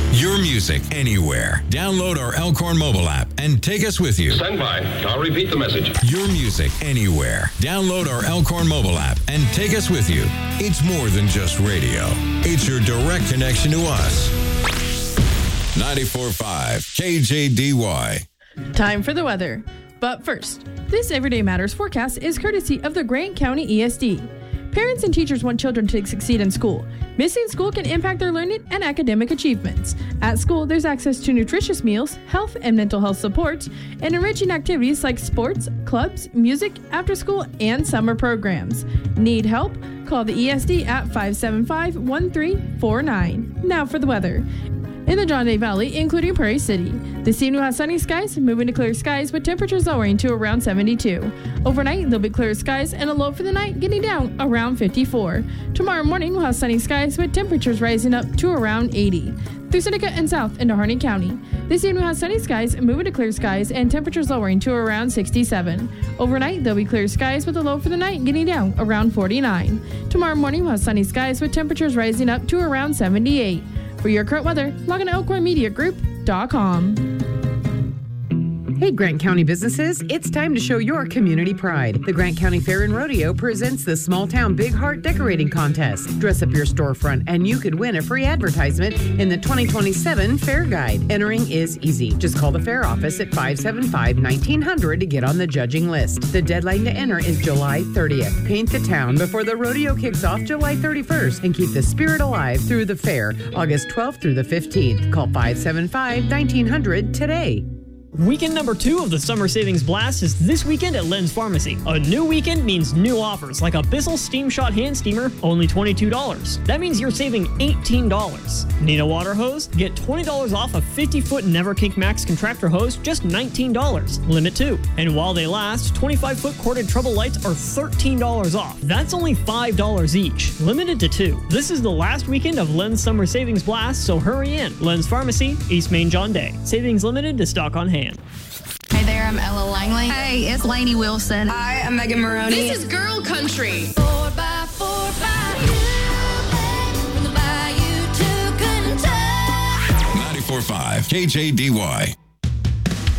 Your music anywhere. Download our Elkhorn mobile app and take us with you. Stand by. I'll repeat the message. Your music anywhere. Download our Elkhorn mobile app and take us with you. It's more than just radio. It's your direct connection to us. 94.5 KJDY. Time for the weather. But first, this Everyday Matters forecast is courtesy of the Grant County ESD. Parents and teachers want children to succeed in school. Missing school can impact their learning and academic achievements. At school, there's access to nutritious meals, health and mental health support, and enriching activities like sports, clubs, music, after-school, and summer programs. Need help? Call the ESD at 575-1349. Now for the weather. In the John Day Valley, including Prairie City, this evening will have sunny skies, moving to clear skies with temperatures lowering to around 72. Overnight, there'll be clear skies and a low for the night getting down around 54. Tomorrow morning, we'll have sunny skies with temperatures rising up to around 80. Through Seneca and south into Harney County. This evening we'll have sunny skies, moving to clear skies, and temperatures lowering to around 67. Overnight, there'll be clear skies with a low for the night getting down around 49. Tomorrow morning, we'll have sunny skies with temperatures rising up to around 78. For your current weather, log on to elkhornmediagroup.com. Hey, Grant County businesses, it's time to show your community pride. The Grant County Fair and Rodeo presents the Small Town Big Heart Decorating Contest. Dress up your storefront and you could win a free advertisement in the 2027 Fair Guide. Entering is easy. Just call the fair office at 575-1900 to get on the judging list. The deadline to enter is July 30th. Paint the town before the rodeo kicks off July 31st and keep the spirit alive through the fair, August 12th through the 15th. Call 575-1900 today. Weekend number 2 of the Summer Savings Blast is this weekend at Len's Pharmacy. A new weekend means new offers, like a Bissell Steam Shot Hand Steamer, only $22. That means you're saving $18. Need a water hose? Get $20 off a 50-foot Neverkink Max contractor hose, just $19. Limit 2. And while they last, 25-foot corded trouble lights are $13 off. That's only $5 each. Limited to 2. This is the last weekend of Len's Summer Savings Blast, so hurry in. Len's Pharmacy, East Main John Day. Savings limited to stock on hand. Hey there, I'm Ella Langley. Hey, it's Lainey Wilson. Hi, I'm Megan Maroney. This is Girl Country. 4x4 Bayou, from the Bayou to Kentucky. 94.5 KJDY.